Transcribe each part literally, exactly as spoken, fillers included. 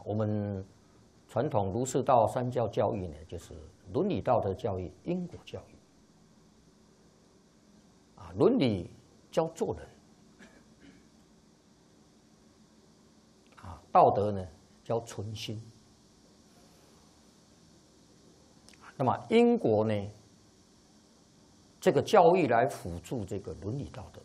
我们传统儒释道三教教育呢，就是伦理道德教育、因果教育。啊，伦理教做人，啊，道德呢教存心。那么因果呢，这个教育来辅助这个伦理道德。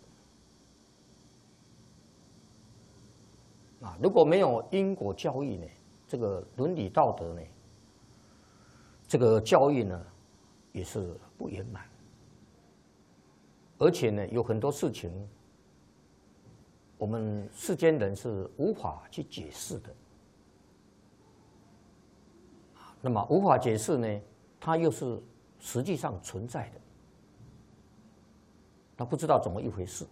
啊，如果没有因果教育呢，这个伦理道德呢，这个教育呢也是不圆满，而且呢有很多事情，我们世间人是无法去解释的。那么无法解释呢，它又是实际上存在的，他不知道怎么一回事。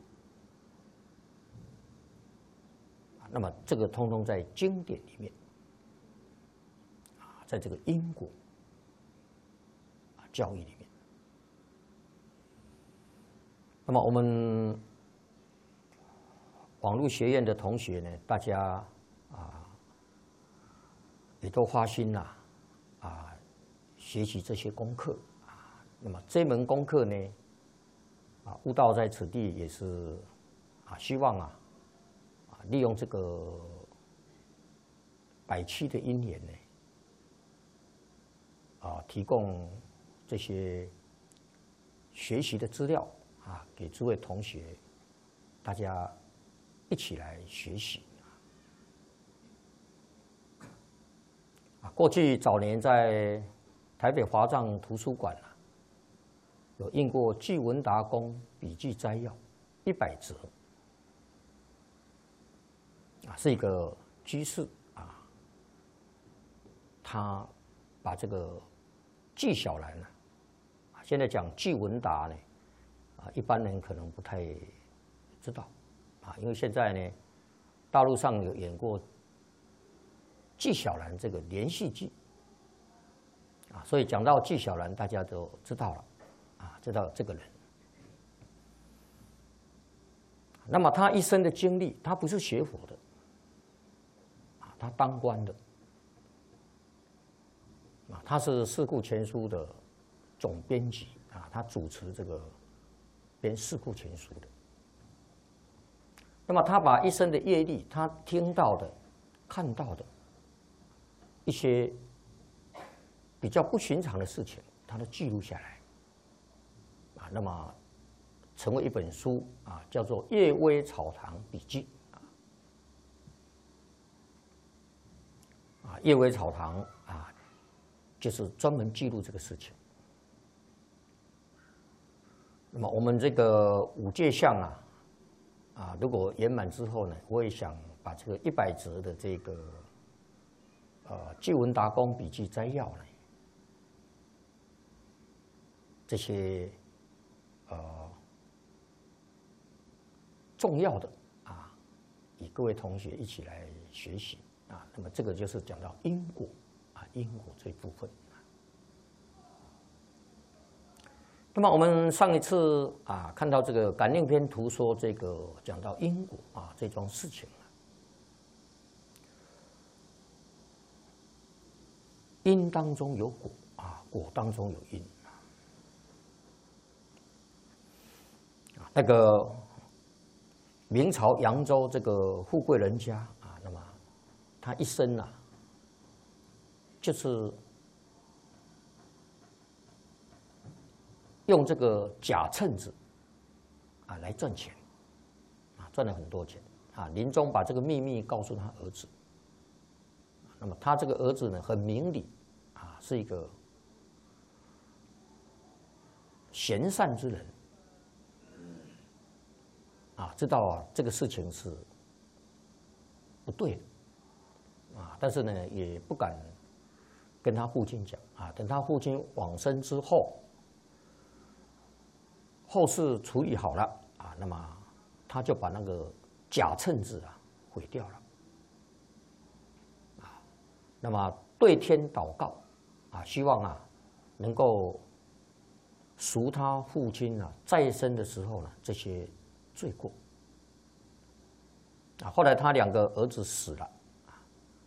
那么这个通通在经典里面，啊，在这个因果啊教育里面。那么我们网络学院的同学呢，大家啊也都花心啦，啊，学习这些功课啊。那么这门功课呢，啊，悟道在此地也是啊，希望啊。利用这个百期的因缘呢，啊，提供这些学习的资料啊，给诸位同学，大家一起来学习。啊，过去早年在台北华藏图书馆啊，有印过季文达公笔记摘要一百则。啊，是一个居士啊，他把这个纪晓岚呢，啊，现在讲季文达呢，啊，一般人可能不太知道，啊，因为现在呢，大陆上有演过纪晓岚这个连续剧，啊，所以讲到纪晓岚，大家都知道了，啊，知道这个人。那么他一生的经历，他不是学佛的。他当官的，啊，他是《四库全书》的总编辑啊，他主持这个编《四库全书》的。那么他把一生的业力，他听到的、看到的一些比较不寻常的事情，他都记录下来，啊，那么成为一本书啊，叫做《叶微草堂笔记》。啊，叶微草堂啊，就是专门记录这个事情。那么我们这个五戒相啊，啊，如果圆满之后呢，我也想把这个一百则的这个呃季文达公笔记摘要呢，这些呃重要的啊，与各位同学一起来学习。啊，那么这个就是讲到因果啊，因果这一部分。那么我们上一次啊看到这个感应篇图说这个讲到因果啊这桩事情啊，因当中有果啊，果当中有因啊。那个明朝扬州这个富贵人家啊，那么他一生啊，就是用这个假秤子啊来赚钱，啊赚了很多钱啊。临终把这个秘密告诉他儿子，那么他这个儿子呢很明理啊，是一个贤善之人啊，知道啊这个事情是不对的。啊，但是呢，也不敢跟他父亲讲啊。等他父亲往生之后，后事处理好了啊，那么他就把那个假秤子啊毁掉了啊。那么对天祷告啊，希望啊能够赎他父亲啊在生的时候呢这些罪过啊。后来他两个儿子死了。